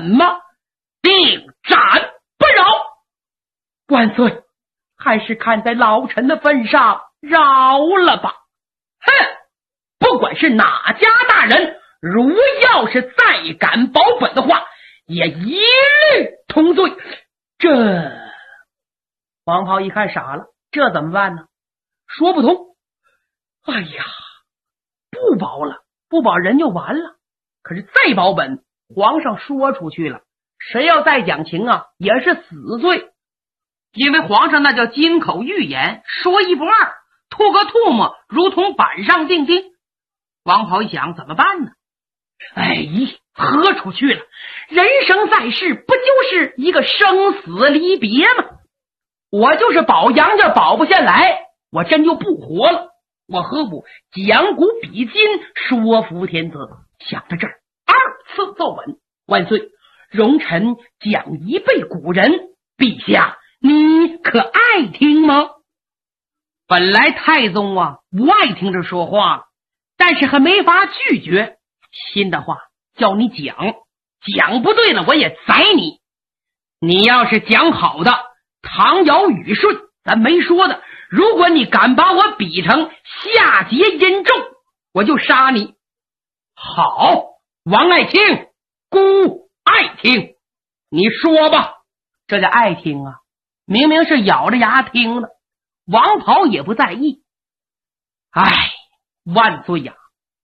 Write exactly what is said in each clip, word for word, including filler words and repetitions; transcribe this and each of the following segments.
怎么定斩不饶？万岁，还是看在老臣的份上饶了吧。哼，不管是哪家大人，如要是再敢保本的话，也一律同罪。这王袍一看傻了，这怎么办呢？说不通。哎呀，不保了，不保人就完了。可是再保本，皇上说出去了，谁要再讲情啊，也是死罪。因为皇上那叫金口玉言，说一不二，吐个唾沫如同板上钉钉。王袍一想，怎么办呢？哎，喝出去了，人生在世不就是一个生死离别吗？我就是保杨家保不下来，我真就不活了，我何不讲古比今，说服天子？想到这儿，二次奏本，万岁，容臣讲一辈古人，陛下你可爱听吗？本来太宗啊不爱听这说话，但是还没法拒绝。新的话叫你讲，讲不对了我也宰你。你要是讲好的，唐尧禹舜咱没说的，如果你敢把我比成夏桀殷纣，我就杀你。好，王爱听，孤爱听，你说吧。这叫爱听啊，明明是咬着牙听的。王袍也不在意。哎，万岁呀，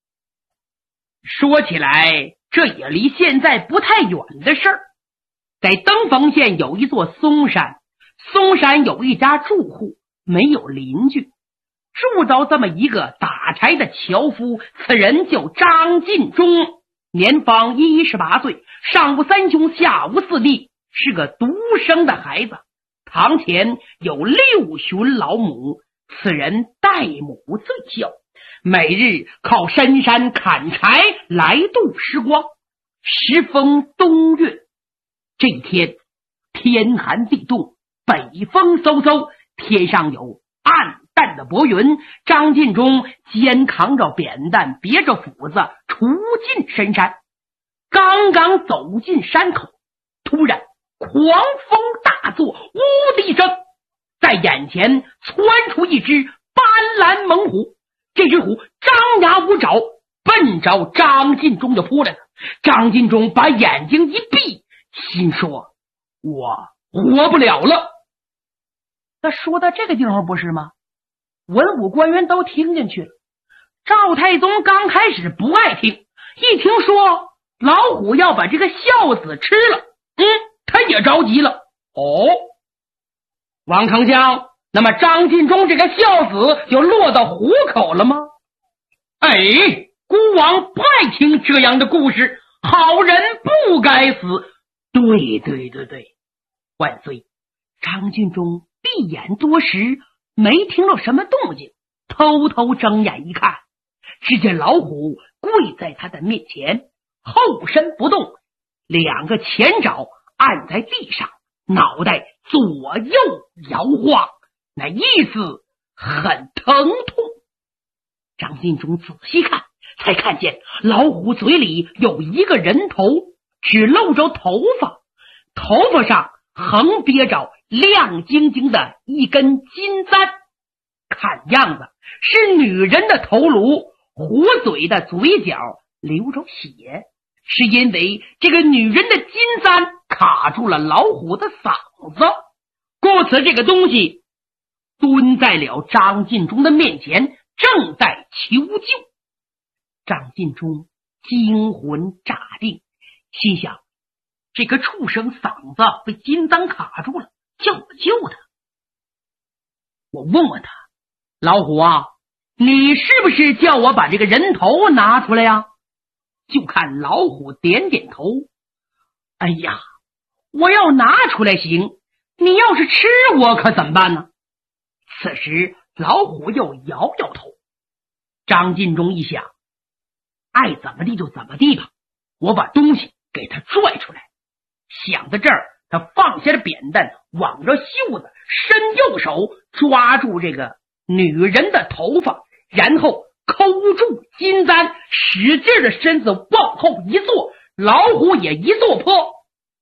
说起来这也离现在不太远的事儿。在登封县有一座嵩山，嵩山有一家住户，没有邻居，住着这么一个打柴的樵夫，此人叫张晋忠，年方一十八岁，上无三兄，下无四弟，是个独生的孩子。堂前有六旬老母，此人代母最孝，每日靠深山砍柴来度时光。时逢冬月，这一天天寒地冻，北风嗖嗖，天上有暗淡的薄云。张晋忠肩扛着扁担，别着斧子，出进深山。刚刚走进山口，突然狂风大作，呜的一声，在眼前窜出一只斑斓猛虎。这只虎张牙舞爪，奔着张晋忠就扑来了。张晋忠把眼睛一闭，心说我活不了了。那说到这个地方不是吗？文武官员都听进去了。赵太宗刚开始不爱听，一听说老虎要把这个孝子吃了，嗯，他也着急了。哦，王丞相，那么张晋忠这个孝子就落到虎口了吗？哎，孤王不爱听这样的故事，好人不该死。对对对对，万岁。张晋忠闭眼多时，没听到什么动静，偷偷睁眼一看，只见老虎跪在他的面前，后身不动，两个前爪按在地上，脑袋左右摇晃，那意思很疼痛。张晋忠仔细看，才看见老虎嘴里有一个人头，只露着头发，头发上横别着亮晶晶的一根金簪，看样子是女人的头颅，虎嘴的嘴角流着血，是因为这个女人的金簪卡住了老虎的嗓子，故此这个东西蹲在了张晋忠的面前，正在求救。张晋忠惊魂乍定，心想这个畜生嗓子被金簪卡住了，叫我救他。我问问他，老虎啊，你是不是叫我把这个人头拿出来呀？就看老虎点点头。哎呀，我要拿出来行，你要是吃我可怎么办呢？此时老虎又摇摇头。张晋忠一想，爱怎么地就怎么地吧，我把东西给他拽出来。想到这儿，他放下了扁担，挽着袖子，伸右手抓住这个女人的头发，然后抠住金簪，使劲的身子往后一坐，老虎也一坐坡，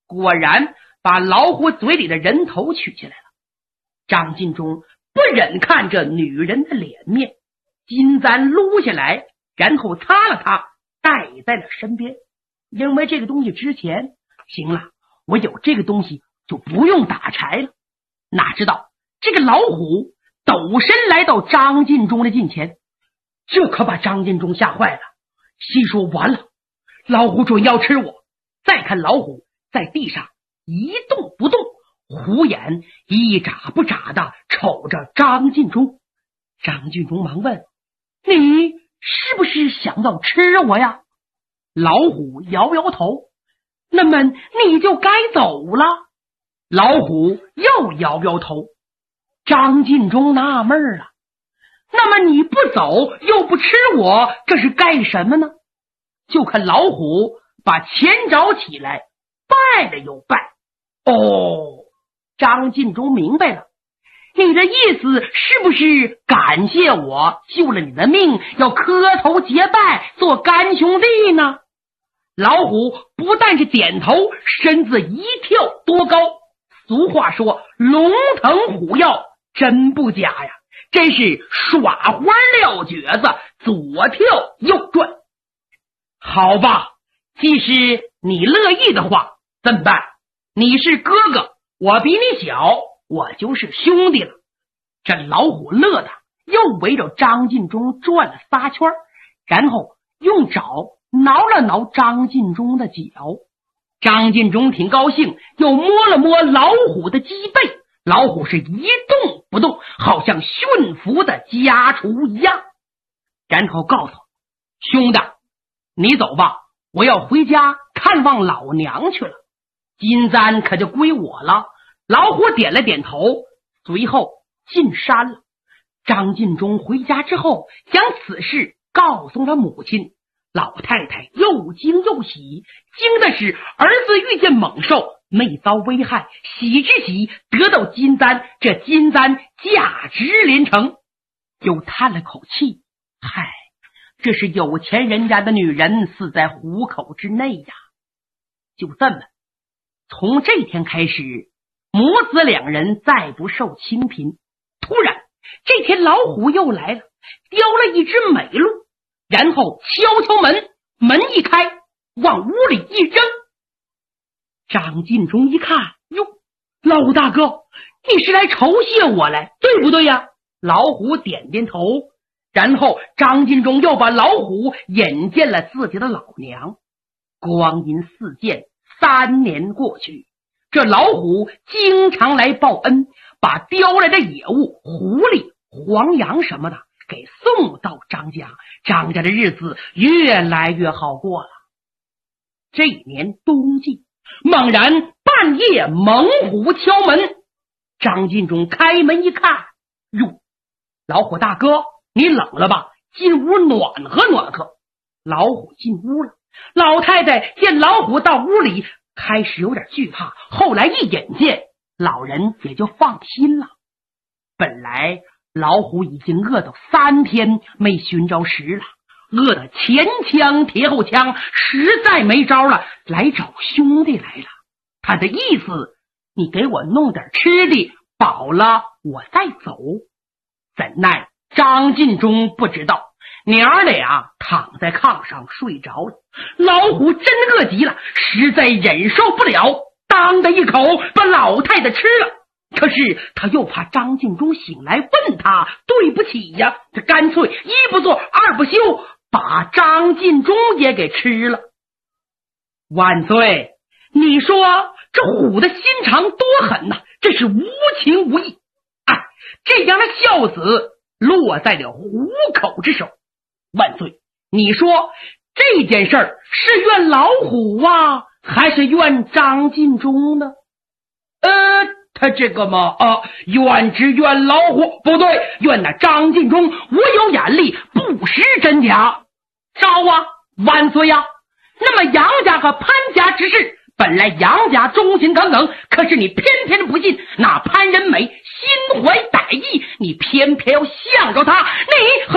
果然把老虎嘴里的人头取下来了。张晋忠不忍看这女人的脸面，金簪撸下来，然后擦了擦，带在了身边。因为这个东西值钱，行了，我有这个东西就不用打柴了。哪知道这个老虎抖身来到张晋忠的近前，这可把张晋忠吓坏了，心说完了，老虎准要吃我。再看老虎在地上一动不动，虎眼一眨不眨的瞅着张晋忠。张晋忠忙问：你是不是想要吃我呀？老虎摇摇头：那么你就该走了。老虎又摇摇头。张晋忠纳闷了，那么你不走又不吃我，这是干什么呢？就看老虎把前爪起来，拜了又拜。哦，张晋忠明白了，你的意思是不是感谢我救了你的命，要磕头结拜做干兄弟呢？老虎不但是点头，身子一跳多高。俗话说龙腾虎跃，真不假呀，真是耍花撂蹶子，左跳右转。好吧，既是你乐意的话，怎么办？你是哥哥，我比你小，我就是兄弟了。这老虎乐的又围着张晋忠转了仨圈，然后用爪挠了挠张晋忠的脚。张晋忠挺高兴，又摸了摸老虎的脊背，老虎是一动不动，好像驯服的家畜一样。然后告诉兄弟，你走吧，我要回家看望老娘去了，金簪可就归我了。老虎点了点头，随后进山了。张晋忠回家之后，将此事告诉了母亲。老太太又惊又喜，惊的是儿子遇见猛兽没遭危害，喜之喜得到金簪，这金簪价值连城。又叹了口气，嗨，这是有钱人家的女人死在虎口之内呀。就这么，从这天开始，母子两人再不受清贫。突然这天老虎又来了，叼了一只美鹿，然后敲敲门，门一开，往屋里一扔。张晋忠一看，哟，老大哥，你是来酬谢我来，对不对呀？老虎点点头，然后张晋忠又把老虎引见了自己的老娘。光阴似箭，三年过去，这老虎经常来报恩，把叼来的野物，狐狸、黄羊什么的给送到张家，张家的日子越来越好过了。这年冬季，猛然半夜猛虎敲门，张晋忠开门一看，哟，老虎大哥，你冷了吧？进屋暖和暖和。老虎进屋了，老太太见老虎到屋里，开始有点惧怕，后来一眼见，老人也就放心了。本来老虎已经饿到三天没寻着食了，饿得前枪贴后枪，实在没招了，来找兄弟来了。他的意思，你给我弄点吃的，饱了我再走。怎奈张晋忠不知道，娘俩躺在炕上睡着了，老虎真饿极了，实在忍受不了，当的一口把老太太吃了。可是他又怕张晋忠醒来问他对不起呀，他干脆一不做二不休，把张晋忠也给吃了。万岁，你说这虎的心肠多狠呐、啊，这是无情无义。哎，这样的孝子落在了虎口之手。万岁，你说这件事儿是怨老虎啊，还是怨张晋忠呢？呃他这个嘛啊，怨之怨老虎，不对，怨那张晋忠我有眼力，不识真假。招啊，万岁呀！那么杨家和潘家之事，本来杨家忠心耿耿，可是你偏偏不信，那潘仁美心怀歹意，你偏偏要向着他，你和